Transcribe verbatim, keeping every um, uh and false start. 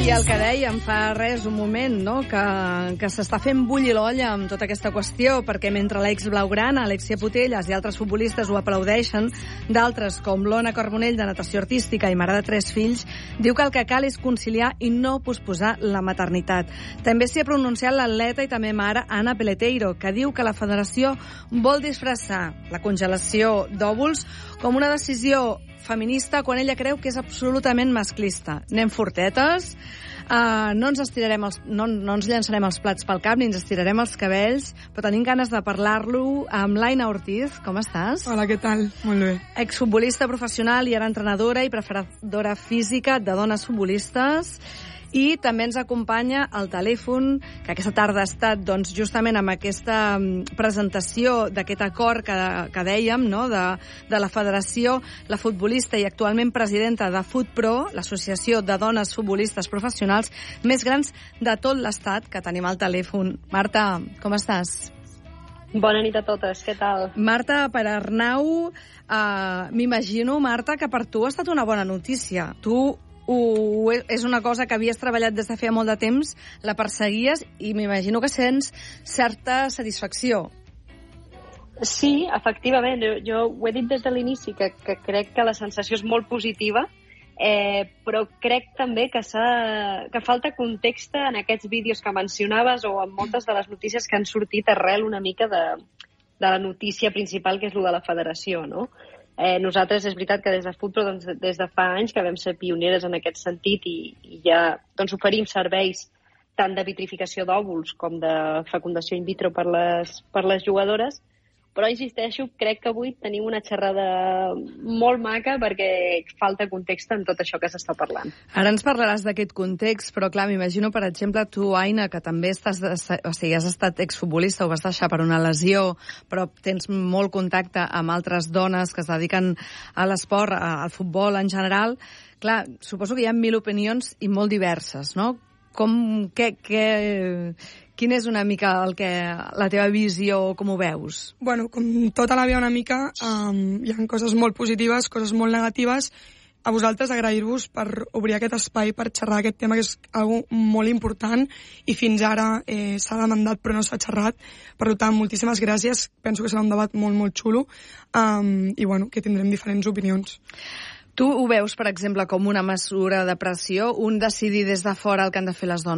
I el que dèiem fa res, un moment, no? que, que s'està fent bullir l'olla amb tota aquesta qüestió, perquè mentre l'ex blaugrana, Alexia Putellas i altres futbolistes ho aplaudeixen, d'altres, com l'Ona Carbonell, de natació artística i mare de tres fills, diu que el que cal és conciliar i no posposar la maternitat. També s'hi ha pronunciat l'atleta i també mare Ana Peleteiro, que diu que la federació vol disfressar la congelació d'òvuls com una decisió feminista quan ella creu que és absolutament masclista. Anem fortetes, uh, no, ens estirarem els, no, no ens llançarem els plats pel cap ni ens estirarem els cabells, però tenim ganes de parlar-lo amb l'Aina Ortiz. Com estàs? Hola, què tal? Molt bé. Exfutbolista professional i ara entrenadora i preparadora física de dones futbolistes. I també ens acompanya al telèfon, que aquesta tarda ha estat doncs, justament amb aquesta presentació d'aquest acord que, que dèiem, no? de, de la federació, la futbolista i actualment presidenta de FutPro, l'associació de dones futbolistes professionals més grans de tot l'estat, que tenim al telèfon. Marta, com estàs? Bona nit a totes, què tal? Marta, per Arnau, eh, m'imagino, Marta, que per tu ha estat una bona notícia. Tu Ho, és una cosa que havies treballat des de feia molt de temps, la perseguies i m'imagino que sents certa satisfacció. Sí, efectivament. Jo, jo ho he dit des de l'inici, que, que crec que la sensació és molt positiva, eh, però crec també que, que falta context en aquests vídeos que mencionaves o en moltes de les notícies que han sortit arrel una mica de, de la notícia principal, que és el de la federació, no? Eh, nosaltres és veritat que des de FutPro, doncs, des de fa anys que vam ser pioneres en aquest sentit i, i ja doncs, oferim serveis tant de vitrificació d'òvuls com de fecundació in vitro per les, per les jugadores, però insisteixo, crec que avui tenim una xerrada molt maca perquè falta context en tot això que s'està parlant. Ara ens parlaràs d'aquest context, però clar, m'imagino, per exemple, tu, Aina, que també estàs, o sigui, has estat exfutbolista, ho vas deixar per una lesió, però tens molt contacte amb altres dones que es dediquen a l'esport, al futbol en general. Clar, suposo que hi ha mil opinions i molt diverses, no? Com, què, què, quina és una mica el que, la teva visió, com ho veus? Bueno, com tota la vida una mica, um, hi ha coses molt positives, coses molt negatives. A vosaltres agrair-vos per obrir aquest espai, per xerrar aquest tema, que és algo molt important i fins ara eh, s'ha demandat però no s'ha xerrat. Per tant, moltíssimes gràcies. Penso que serà un debat molt, molt xulo um, i bueno, que tindrem diferents opinions. Tu ho veus, per exemple, com una mesura de pressió, un decidir des de fora el que han de fer les dones?